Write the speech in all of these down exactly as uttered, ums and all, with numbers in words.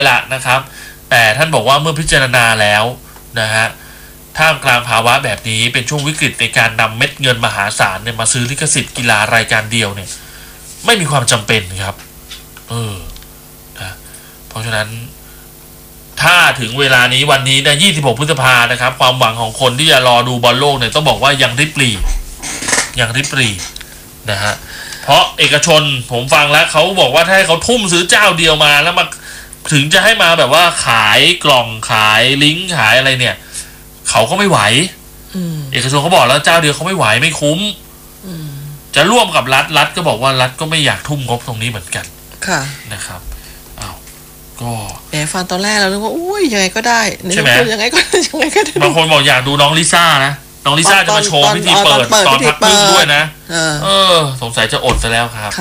ละนะครับแต่ท่านบอกว่าเมื่อพิจารณาแล้วนะฮะท่ามกลางภาวะแบบนี้เป็นช่วงวิกฤตในการนำเม็ดเงินมหาศาลเนี่ยมาซื้อลิขสิทธิ์กีฬารายการเดียวเนี่ยไม่มีความจำเป็นครับเออนะเพราะฉะนั้นถ้าถึงเวลานี้วันนี้นะยี่สิบหกพฤษภานะครับความหวังของคนที่จะรอดูบอลโลกเนี่ยต้องบอกว่ายังริบหรี่ยังริบหรี่นะฮะเพราะเอกชนผมฟังแล้วเขาบอกว่าถ้าให้เขาทุ่มซื้อเจ้าเดียวมาแล้วมาถึงจะให้มาแบบว่าขายกล่องขายลิงก์ขายอะไรเนี่ยเขาก็ไม่ไหวเอกชนเขาบอกแล้วเจ้าเดียวเขาไม่ไหวไม่คุ้มจะร่วมกับรัฐรัฐก็บอกว่ารัฐก็ไม่อยากทุ่มงบตรงนี้เหมือนกันค่ะนะครับอ้าวก็แหมฟังตอนแรกเราคิดว่าอุ้ยยังไงก็ได้ใช่ไหมยังไงก็ยังไงก็ได้บางคนบอกอยากดูน้องลิซ่านะน้องลิซ่าจะมาโชว์พิธีเปิดตอนพักครึ่งด้วยนะเออสงสัยจะอดซะแล้วครับ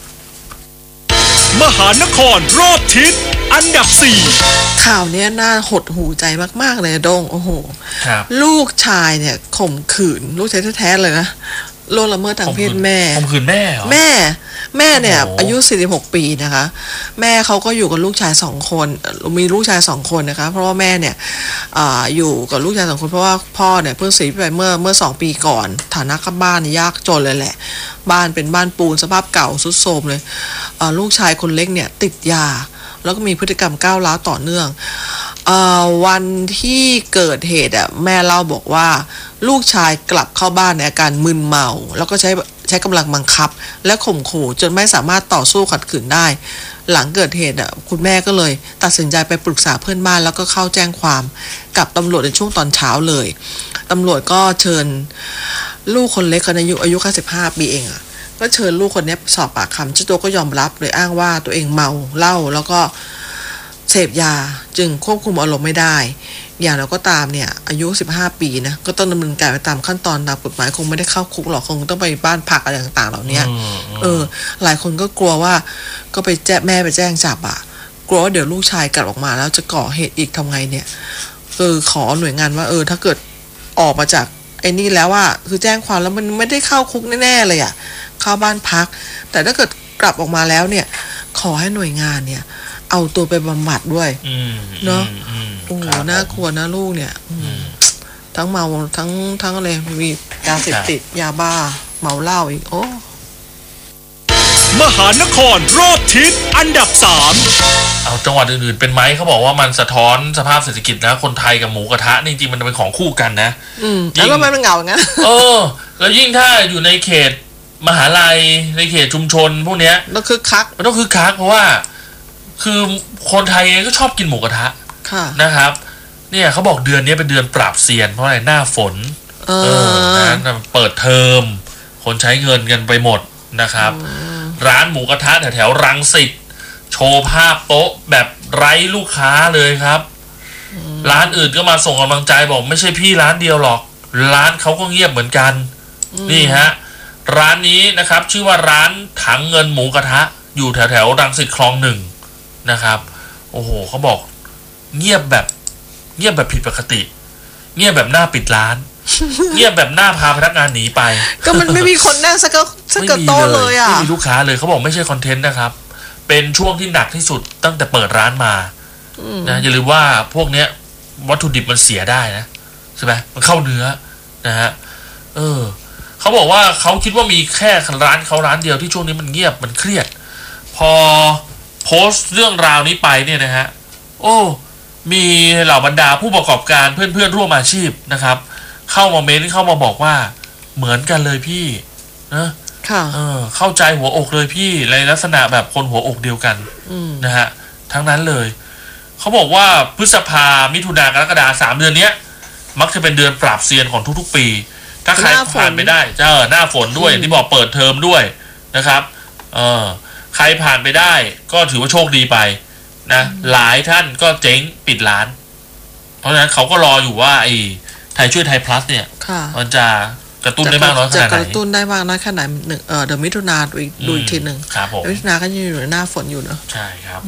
มหานครรอบทิศอันดับสี่ข่าวนี้น่าหดหูใจมากๆเลยโดงโอ้โหลูกชายเนี่ยข่มขืนลูกชายแท้ๆเลยนะล่วงละเมิดทางเพศแม่ข่มขืนแม่เหรอแม่แม่เนี่ยอายุสี่สิบหกปีนะคะแม่เขาก็อยู่กับลูกชายสองคนมีลูกชายสองคนนะคะเพราะว่าแม่เนี่ย อ, อยู่กับลูกชายสองคนเพราะว่าพ่อเนี่ยเพิ่งเสียไปเมื่อเมื่อสองปีก่อนฐานะข้าบ้านยากจนเลยแหละบ้านเป็นบ้านปูนสภาพเก่าทรุดโทรมเลยลูกชายคนเล็กเนี่ยติดยาแล้วก็มีพฤติกรรมก้าวร้าวต่อเนื่องเอ่อวันที่เกิดเหตุอ่ะแม่เล่าบอกว่าลูกชายกลับเข้าบ้านในอาการมึนเมาแล้วก็ใช้ใช้กำลังบังคับและข่มขู่จนไม่สามารถต่อสู้ขัดขืนได้หลังเกิดเหตุอ่ะคุณแม่ก็เลยตัดสินใจไปปรึกษาเพื่อนบ้านแล้วก็เข้าแจ้งความกับตำรวจในช่วงตอนเช้าเลยตำรวจก็เชิญลูกคนเล็กคนอายุอายุแค่สิบห้าปีเองอ่ะก็เชิญลูกคนนี้สอบปากคำเจ้าตัวก็ยอมรับเลยอ้างว่าตัวเองเมาเหล้าแล้วก็เสพยาจึงควบคุมอารมณ์ไม่ได้อย่างเราก็ตามเนี่ยอายุสิบห้าปีนะก็ต้องดำเนินการไปตามขั้นตอนตามกฎหมายคงไม่ได้เข้าคุกหรอกคงต้องไปบ้านพักอะไรต่างๆเหล่านี้เออหลายคนก็กลัวว่าก็ไปแจ้งแม่ไปแจ้งจับอ่ะกลัวว่าเดี๋ยวลูกชายกลับออกมาแล้วจะก่อเหตุอีกทำไงเนี่ยเออขอหน่วยงานว่าเออถ้าเกิดออกมาจากไอ้นี่แล้วว่าคือแจ้งความแล้วมันไม่ได้เข้าคุกแน่ๆเลยอ่ะเข้าบ้านพักแต่ถ้าเกิดกลับออกมาแล้วเนี่ยขอให้หน่วยงานเนี่ยเอาตัวไปบำบัดด้วยเนาะโอ้โหน่ากลัวนะลูกเนี่ยทั้งเมาทั้งทั้งอะไรมียาเสพติดยาบ้าเมาเหล้าอีกโอ้มหานครรอบทิศอันดับสามเอาจังหวัดอื่นๆเป็นไหมเขาบอกว่ามันสะท้อนสภาพเศรษฐกิจนะคนไทยกับหมูกระทะนี่จริงมันเป็นของคู่กันนะอืมแล้วมันเป็นเหงาอย่างนั้นเออแล้วยิ่งถ้าอยู่ในเขตมหาลัยในเขตชุมชนพวกเนี้ยต้องคึกคักมันต้องคึกคักเพราะว่าคือคนไทยเองก็ชอบกินหมูกระทะนะครับเนี่ยเขาบอกเดือนนี้เป็นเดือนปราบเซียนเพราะอะไรหน้าฝนเออนะเปิดเทอมคนใช้เงินกันไปหมดนะครับร้านหมูกระทะแถวแถวรังสิตโชว์ภาพโต๊ะแบบไร้ลูกค้าเลยครับร้านอื่นก็มาส่งกำลังใจบอกไม่ใช่พี่ร้านเดียวหรอกร้านเขาก็เงียบเหมือนกันนี่ฮะร้านนี้นะครับชื่อว่าร้านถังเงินหมูกระทะอยู่แถวแถวรังสิตคลองหนึ่งนะครับโอ้โหเขาบอกเงียบแบบเงียบแบบผิดปกติเงียบแบบหน้าปิดร้าน เงียบแบบหน้าพาพนักงานหนีไปก็มันไม่มีคนนั่งสักสักโต๊ะเลยอ่ะไม่มีลูกค้าเลยเขาบอกไม่ใช่คอนเทนต์นะครับเป็นช่วงที่หนักที่สุดตั้งแต่เปิดร้านมานะอย่าลืมว่าพวกเนี้ยวัตถุดิบมันเสียได้นะใช่ไหมมันเข้าเนื้อนะฮะเออเขาบอกว่าเขาคิดว่ามีแค่ร้านเขาร้านเดียวที่ช่วงนี้มันเงียบมันเครียดพอโพสต์เรื่องราวนี้ไปเนี่ยนะฮะโอ้มีเหล่าบรรดาผู้ประกอบการเพื่อนๆร่วมอาชีพนะครับเข้ามาเมนต์เข้ามาบอกว่าเหมือนกันเลยพี่นะค่ะเออเข้าใจหัวอกเลยพี่ในลักษณะแบบคนหัวอกเดียวกันนะฮะทั้งนั้นเลยเขาบอกว่าพฤษภามิถุนากรกฎาคมสามเดือนนี้มักจะเป็นเดือนปราบเซียนของทุกๆปีถ้าใครผ่านไปได้เจอหน้าฝนด้วยที่บอกเปิดเทอมด้วยนะครับเออใครผ่านไปได้ก็ถือว่าโชคดีไปนะหลายท่านก็เจ๊งปิดร้านเพราะฉะนั้นเขาก็รออยู่ว่าไอ้ไทยช่วยไทยพลัสเนี่ยมันจะกระตุ้นได้มากน้อยขนาดไหนจะกระตุ้นได้มากน้อยขนาดหนึ่งเออเดือนมิถุนาดูอีกดูอีกทีหนึ่งมิถุนาก็ยังอยู่ในหน้าฝนอยู่เนอะใช่ครับ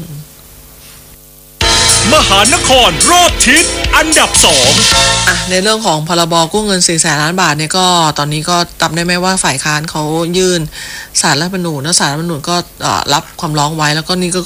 มหานครรอบทิศอันดับสองอ่ะในเรื่องของพรบกู้เงินสี่แสนล้านบาทเนี่ยก็ตอนนี้ก็จำได้ไหมว่าฝ่ายค้านเขายื่นศาลรัฐธรรมนูญแล้วศาลรัฐธรรมนูญก็รับความร้องไว้แล้วก็นี่ก็ครบ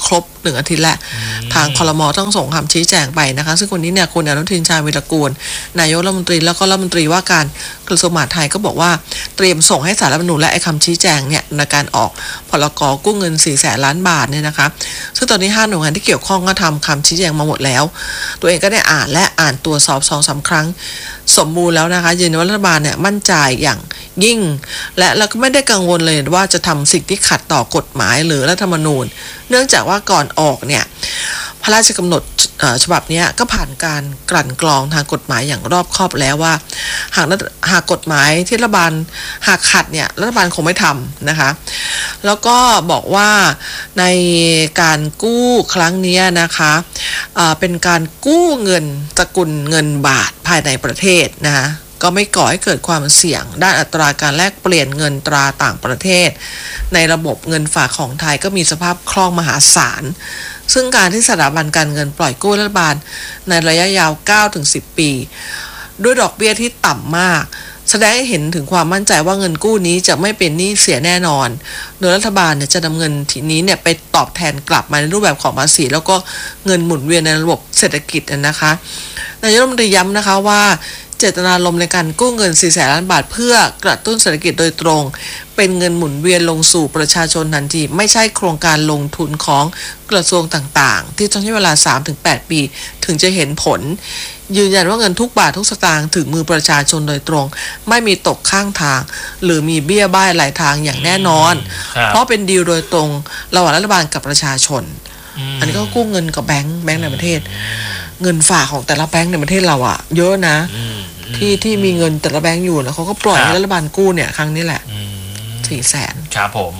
หนึ่งอาทิตย์แล้วทางครม.ต้องส่งคำชี้แจงไปนะคะซึ่งคนนี้เนี่ยคุณอนุทินชาญวีรกูลนายกรัฐมนตรีแล้วก็รัฐมนตรีว่าการกระทรวงมหาดไทยก็บอกว่าเตรียมส่งให้ศาลรัฐธรรมนูญและไอ้คำชี้แจงเนี่ยในการออกพรก.กู้เงินสี่แสนล้านบาทเนี่ยนะคะซึ่งตอนนี้ห้าหน่วยงานที่เกี่ยวข้องก็ทำคำชี้แจงมาหมดแล้วตัวเองก็ได้อ่านและอ่านตรวจสอบสองสามครั้งสมบูรณ์แล้วนะคะยืนยันว่ารัฐบาลเนี่ยมั่นใจอย่างยิ่งและเราก็ไม่ได้กังวลเลยว่าจะทำสิ่งที่ขัดต่อกฎหมายหรือรัฐธรรมนูญเนื่องจากว่าก่อนออกเนี่ยพระราชกำหนดฉบับนี้ก็ผ่านการกลั่นกรองทางกฎหมายอย่างรอบคอบแล้วว่าหากหากกฎหมายที่รัฐบาลหากขัดเนี่ยรัฐบาลคงไม่ทำนะคะแล้วก็บอกว่าในการกู้ครั้งนี้นะคะเป็นการกู้เงินสกุลเงินบาทภายในประเทศนะคะก็ไม่ก่อให้เกิดความเสี่ยงด้านอัตราการแลกเปลี่ยนเงินตราต่างประเทศในระบบเงินฝากของไทยก็มีสภาพคล่องมหาศาลซึ่งการที่สถาบันการเงินปล่อยกู้รัฐบาลในระยะยาว เก้าถึงสิบ ปีด้วยดอกเบี้ยที่ต่ำมากแสดงให้เห็นถึงความมั่นใจว่าเงินกู้นี้จะไม่เป็นหนี้เสียแน่นอนโดยรัฐบาลเนี่ยจะนำเงินทีนี้เนี่ยไปตอบแทนกลับมาในรูปแบบของภาษีแล้วก็เงินหมุนเวียนในระบบเศรษฐกิจนะคะนายกรัฐมนตรีย้ำนะคะว่าเจตนารมณ์ในการกู้เงินสี่แสนล้านบาทเพื่อกระตุ้นเศรษฐกิจโดยตรงเป็นเงินหมุนเวียนลงสู่ประชาชนทันทีไม่ใช่โครงการลงทุนของกระทรวงต่างๆที่ต้องใช้เวลา สามถึงแปด ปีถึงจะเห็นผลยืนยันว่าเงินทุกบาททุกสตางค์ถึงมือประชาชนโดยตรงไม่มีตกข้างทางหรือมีเบี้ยบ้ายหลายทางอย่างแน่นอนเพราะเป็นดีลโดยตรงระหว่างรัฐบาลกับประชาชนอันนี้ก็กู้เงินกับแบงก์แบงก์ในประเทศเงินฝากของแต่ละแบงก์ในประเทศเราอะเยอะนะที่ที่มีเงินแต่ละแบงก์อยู่แล้วเขาก็ปล่อยให้รัฐบาลกู้เนี่ยครั้งนี้แหละสี่แสนครับผม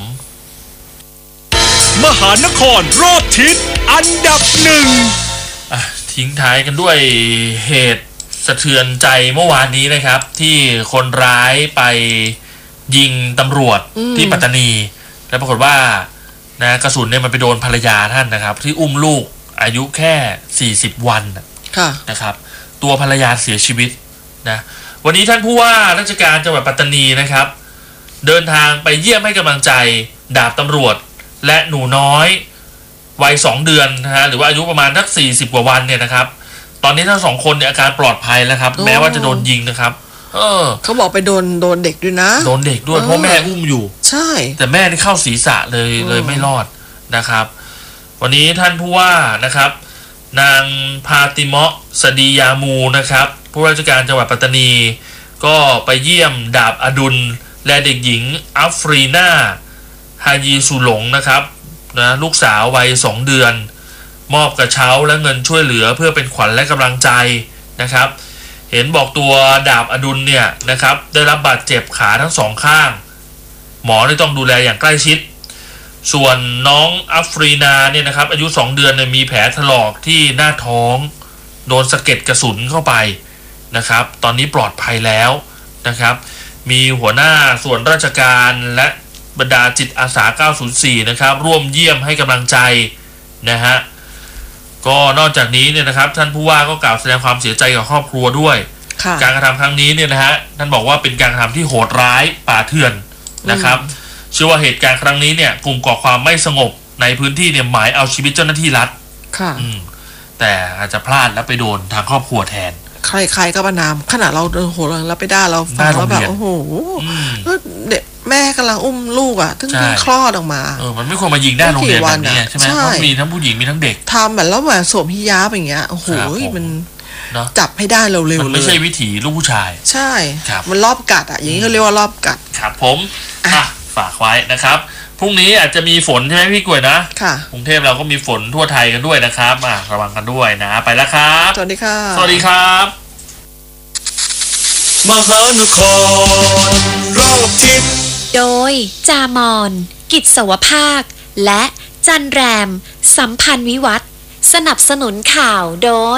มหานครรอบทิศอันดับหนึ่งทิ้งท้ายกันด้วยเหตุสะเทือนใจเมื่อวานนี้นะครับที่คนร้ายไปยิงตำรวจที่ปัตตานีแล้วปรากฏว่านะกระสุนเนี่ยมันไปโดนภรรยาท่านนะครับที่อุ้มลูกอายุแค่สี่สิบวันนะครับตัวภรรยาเสียชีวิตนะวันนี้ท่านผู้ว่าราชการจังหวัดปัตตานีนะครับเดินทางไปเยี่ยมให้กำลังใจดาบตำรวจและหนูน้อยวัยสองเดือนนะฮะหรือว่าอายุประมาณสักสี่สิบกว่าวันเนี่ยนะครับตอนนี้ทั้งสองคนเนี่ยอาการปลอดภัยแล้วครับแม้ว่าจะโดนยิงนะครับเออเขาบอกไปโดนโดนเด็กด้วยนะโดนเด็กด้วยเพราะแม่อุ้มอยู่ใช่แต่แม่ที่เข้าศีรษะเลยเลยไม่รอดนะครับวันนี้ท่านผู้ว่านะครับนางพาติเมาะสดียามูนะครับผู้ราชการจังหวัดปัตตานีก็ไปเยี่ยมดาบอดุลและเด็กหญิงอัฟรีนาฮายีสุหลงนะครับนะลูกสาววัยสองเดือนมอบกระเช้าและเงินช่วยเหลือเพื่อเป็นขวัญและกำลังใจนะครับเห็นบอกตัวดาบอดุลเนี่ยนะครับได้รับบาดเจ็บขาทั้งสองข้างหมอเลยต้องดูแลอย่างใกล้ชิดส่วนน้องอัฟรีนาเนี่ยนะครับอายุสองเดือนเนี่ยมีแผลถลอกที่หน้าท้องโดนสะเก็ดกระสุนเข้าไปนะครับตอนนี้ปลอดภัยแล้วนะครับมีหัวหน้าส่วนราชการและบรรดาจิตอาสาเก้าศูนย์สี่นะครับร่วมเยี่ยมให้กำลังใจนะฮะก็นอกจากนี้เนี่ยนะครับท่านผู้ว่าก็กล่าวแสดงความเสียใจกับครอบครัวด้วยการกระทำครั้งนี้เนี่ยนะฮะท่านบอกว่าเป็นการกระทำที่โหดร้ายป่าเถื่อนนะครับเชื่อว่าเหตุการณ์ครั้งนี้เนี่ยกลุ่มก่อความไม่สงบในพื้นที่เนี่ยหมายเอาชีวิตเจ้าหน้าที่รัฐค่ะแต่อาจจะพลาดแล้วไปโดนทางครอบครัวแทนใครๆก็ประนามขนาดเราโดนโหดเราไปได้เราฟังแล้วแบบโอ้โหเด็กแม่กำลังอุ้มลูกอ่ะถึงเพิ่งคลอดออกมาเออมันไม่ควรมายิงได้โรงเรียนแบบนี้ใช่ไหมเพราะมีทั้งผู้หญิงมีทั้งเด็กทำแบบแล้วแบบสวมฮิญาบอย่างเงี้ยโอ้โหมันจับให้ได้เร็วๆเลยมันไม่ใช่วิถีลูกผู้ชายใช่มันรอบกัดอ่ะอย่างนี้เขาเรียกว่ารอบกัดครับผมอ่ะฝากไว้นะครับพรุ่งนี้อาจจะมีฝนใช่ไหมพี่กล้วยนะค่ะกรุงเทพเราก็มีฝนทั่วไทยกันด้วยนะครับอ่ะระวังกันด้วยนะไปแล้วครับสวัสดีค่ะสวัสดีครับมหานครรอบทิศโดยจามอนกิจสวภาคและจันแรมสัมพันธ์วิวัฒน์สนับสนุนข่าวโดย